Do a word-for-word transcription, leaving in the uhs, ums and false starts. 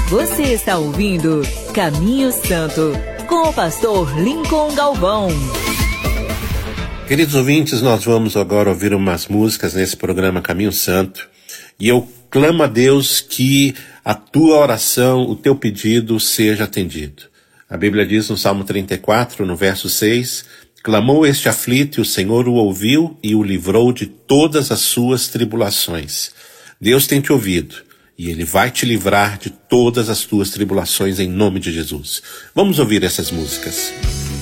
Você está ouvindo Caminho Santo, com o pastor Lincoln Galvão. Queridos ouvintes, nós vamos agora ouvir umas músicas nesse programa Caminho Santo. E eu clamo a Deus que a tua oração, o teu pedido seja atendido. A Bíblia diz no Salmo trinta e quatro, no verso seis, clamou este aflito e o Senhor o ouviu e o livrou de todas as suas tribulações. Deus tem te ouvido. E Ele vai te livrar de todas as tuas tribulações em nome de Jesus. Vamos ouvir essas músicas.